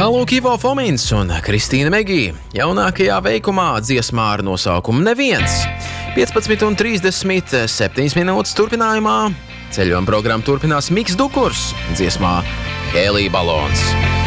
Tālūk Ivo Fomins un Kristīna Megī jaunākajā veikumā dziesmā ar nosaukumu Neviens. 15:37 minūtes turpinājumā ceļojuma programma turpinās Miks Dukurs dziesmā Hēlija balons.